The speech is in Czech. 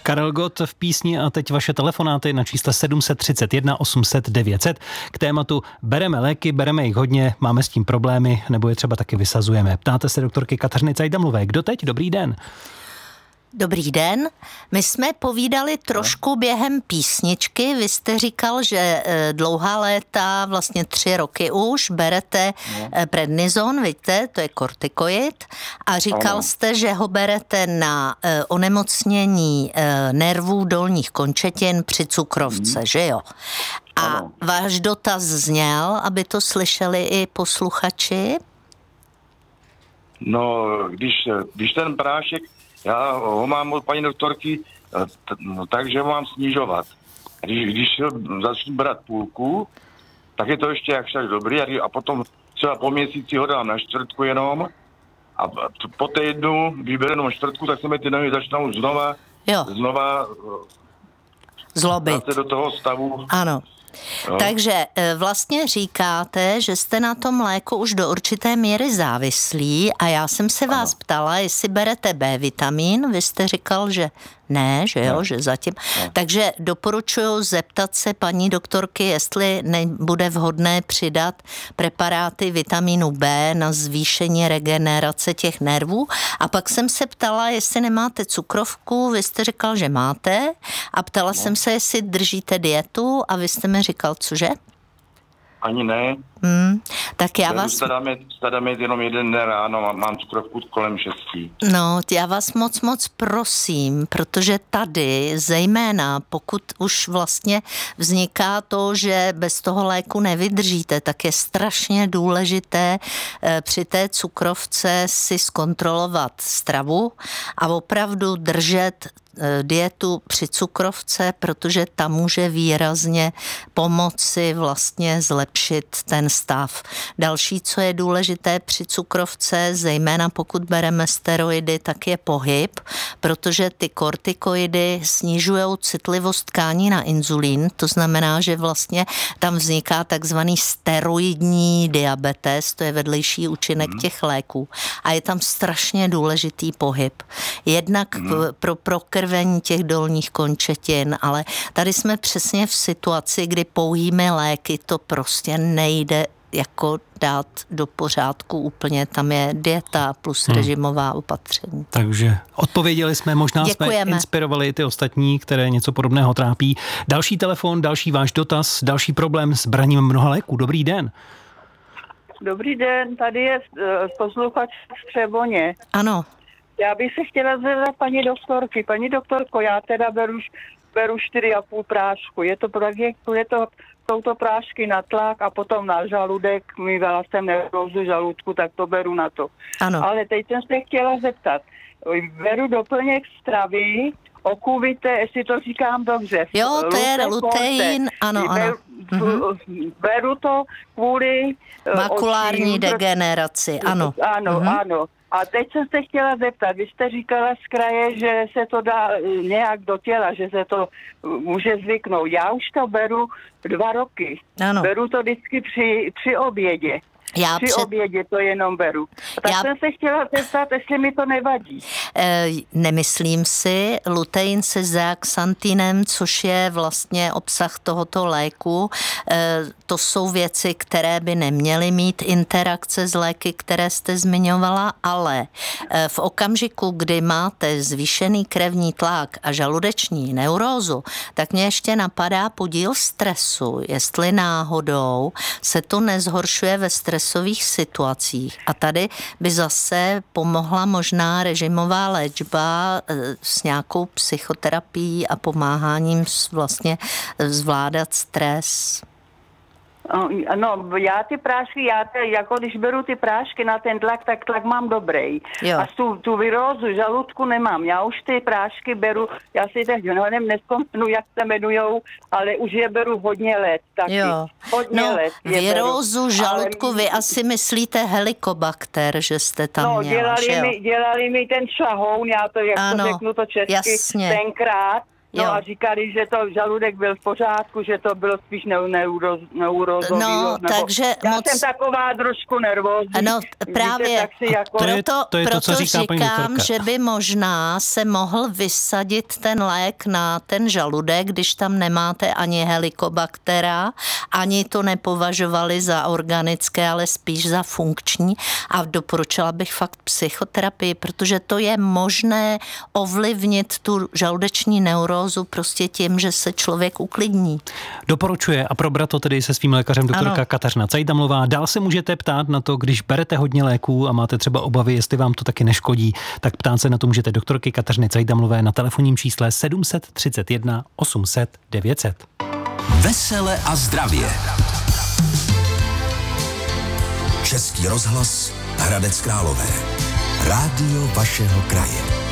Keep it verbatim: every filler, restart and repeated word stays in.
Karel Gott v písni a teď vaše telefonáty na čísle sedm set třicet jedna osm set devět set k tématu bereme léky, bereme jich hodně, máme s tím problémy, nebo je třeba taky vysazujeme. Ptáte se doktorky Kateřiny Cajdamlové. Kdo teď? Dobrý den. Dobrý den. My jsme povídali trošku během písničky. Vy jste říkal, že dlouhá léta, vlastně tři roky už, berete prednizon, víte, to je kortikoid. A říkal jste, že ho berete na onemocnění nervů dolních končetin při cukrovce, že jo? A váš dotaz zněl, aby to slyšeli i posluchači? No, když, když ten prášek, já ho mám od paní doktorky, t- no, takže ho mám snižovat. Když, když začnu brát půlku, tak je to ještě jak však dobrý a, a potom třeba po měsíci ho dám na čtvrtku jenom a po týdnu, když beru jenom čtvrtku, tak se mi ty nohy začnou znova, jo. znova zlobit do toho stavu. Ano. No. Takže vlastně říkáte, že jste na tom léku už do určité míry závislí a já jsem se vás ano. ptala, jestli berete B vitamin, vy jste říkal, že ne, že jo, ne. že zatím. Ne. Takže doporučuji zeptat se paní doktorky, jestli nebude vhodné přidat preparáty vitamínu B na zvýšení regenerace těch nervů. A pak jsem se ptala, jestli nemáte cukrovku, vy jste říkal, že máte a ptala no. jsem se, jestli držíte dietu a vy jste mi říkal, cože? Ani ne. Hmm, tak já vás... Stadáme jenom jeden den ráno, mám, mám cukrovku kolem šestí. No, já vás moc, moc prosím, protože tady, zejména pokud už vlastně vzniká to, že bez toho léku nevydržíte, tak je strašně důležité eh, při té cukrovce si zkontrolovat stravu a opravdu držet dietu při cukrovce, protože ta může výrazně pomoci vlastně zlepšit ten stav. Další, co je důležité při cukrovce, zejména pokud bereme steroidy, tak je pohyb, protože ty kortikoidy snižují citlivost tkání na inzulín, to znamená, že vlastně tam vzniká takzvaný steroidní diabetes, to je vedlejší účinek mm. těch léků a je tam strašně důležitý pohyb. Jednak mm. pro, pro krvení těch dolních končetin, ale tady jsme přesně v situaci, kdy pouhými léky to prostě nejde jako dát do pořádku úplně. Tam je dieta plus hmm. režimová opatření. Takže odpověděli jsme, možná Děkujeme. jsme inspirovali i ty ostatní, které něco podobného trápí. Další telefon, další váš dotaz, další problém s braním mnoha léků. Dobrý den. Dobrý den, tady je posluchač v Třeboně. Ano. Já bych se chtěla zeptat paní doktorky. Paní doktorko, já teda beru, beru čtyři a půl prášku. Je to projektu, je to, jsou to prášky na tlak a potom na žaludek. Mývala jsem neurózu žaludku, tak to beru na to. Ano. Ale teď jsem se chtěla zeptat. Beru doplněk stravy, okuvité, jestli to říkám dobře. Jo, to je lutein, ano, ano. Beru, mm-hmm. beru to kvůli makulární očím, degeneraci, ano. Ano, mm-hmm. ano. A teď jsem se chtěla zeptat, vy jste říkala z kraje, že se to dá nějak do těla, že se to může zvyknout. Já už to beru dva roky. Ano. Beru to vždycky při, při obědě. Já při před... obědě to jenom beru. Tak Já... jsem se chtěla zeptat, jestli mi to nevadí. E, nemyslím si. Lutein se zeaxantinem, což je vlastně obsah tohoto léku, e, to jsou věci, které by neměly mít interakce s léky, které jste zmiňovala, ale e, v okamžiku, kdy máte zvýšený krevní tlak a žaludeční neurózu, tak mě ještě napadá podíl stresu, jestli náhodou se to nezhoršuje ve stresu stresových situacích. A tady by zase pomohla možná režimová léčba s nějakou psychoterapií a pomáháním vlastně zvládat stres. No, já ty prášky, já te, jako když beru ty prášky na ten tlak, tak tlak mám dobrý. Jo. A tu, tu virózu žaludku nemám. Já už ty prášky beru, já si teď nevím, nespomenu, jak se jmenujou, ale už je beru hodně let taky. Jo. Hodně no, let virózu beru. žaludku, ale... vy asi myslíte helikobakter, že jste tam no, měla, dělali že jo? mi, dělali mi ten šahoun, já to, jak ano, to řeknu to česky, jasně. tenkrát. No Jo. a říkali, že to žaludek byl v pořádku, že to bylo spíš neu, neuro, neurozový. No, takže já moc- jsem taková trošku nervózní. Ano, právě. Víte, tak si jako... To je- Proto, to je to, proto co říká paní říkám, doktorka. že by možná se mohl vysadit ten lék na ten žaludek, když tam nemáte ani helikobaktera, ani to nepovažovali za organické, ale spíš za funkční. A doporučila bych fakt psychoterapii, protože to je možné ovlivnit tu žaludeční neurózu prostě tím, že se člověk uklidní. Doporučuje a probrat to tedy se svým lékařem doktorka Ano. Kateřina Cajdamlová. Dál se můžete ptát na to, když berete hodně léků a máte třeba obavy, jestli vám to taky neškodí, tak ptát se na to můžete doktorky Kateřiny Cajdamlové na telefonním čísle sedm set třicet jedna osm set devět set. Vesele a zdravě. Český rozhlas Hradec Králové. Rádio vašeho kraje.